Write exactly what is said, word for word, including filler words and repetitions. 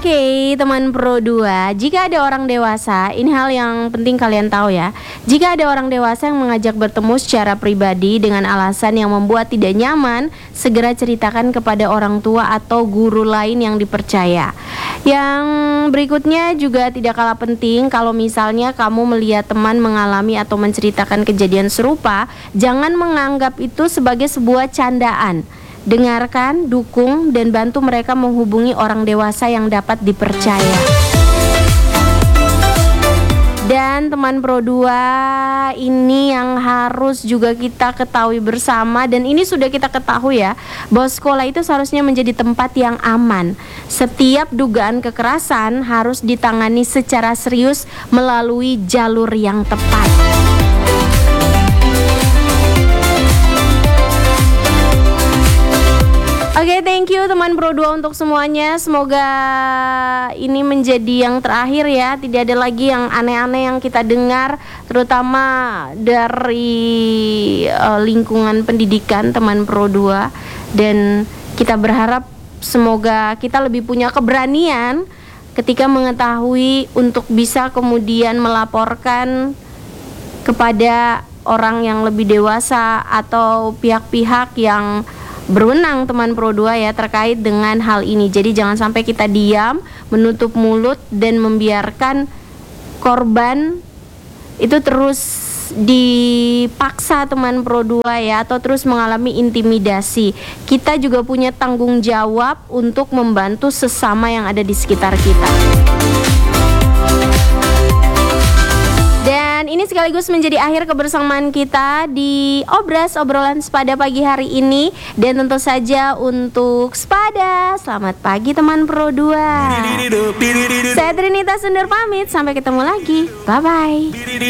Oke, teman Pro dua, jika ada orang dewasa, ini hal yang penting kalian tahu ya. Jika ada orang dewasa yang mengajak bertemu secara pribadi dengan alasan yang membuat tidak nyaman, segera ceritakan kepada orang tua atau guru lain yang dipercaya. Yang berikutnya juga tidak kalah penting, kalau misalnya kamu melihat teman mengalami atau menceritakan kejadian serupa, jangan menganggap itu sebagai sebuah candaan. Dengarkan, dukung, dan bantu mereka menghubungi orang dewasa yang dapat dipercaya. Dan teman Pro dua, ini yang harus juga kita ketahui bersama, dan ini sudah kita ketahui ya, bahwa sekolah itu seharusnya menjadi tempat yang aman. Setiap dugaan kekerasan harus ditangani secara serius melalui jalur yang tepat. Oke, okay, thank you teman Pro dua untuk semuanya. Semoga ini menjadi yang terakhir ya. Tidak ada lagi yang aneh-aneh yang kita dengar, terutama dari uh, lingkungan pendidikan teman Pro dua. Dan kita berharap semoga kita lebih punya keberanian ketika mengetahui untuk bisa kemudian melaporkan kepada orang yang lebih dewasa atau pihak-pihak yang berwenang teman Pro dua ya terkait dengan hal ini. Jadi jangan sampai kita diam, menutup mulut dan membiarkan korban itu terus dipaksa teman Pro dua ya, atau terus mengalami intimidasi. Kita juga punya tanggung jawab untuk membantu sesama yang ada di sekitar kita. Dan ini sekaligus menjadi akhir kebersamaan kita di Obras, obrolan Sepada pagi hari ini. Dan tentu saja untuk Sepada, selamat pagi teman Pro dua. Saya Trinita undur pamit, sampai ketemu lagi. Bye-bye.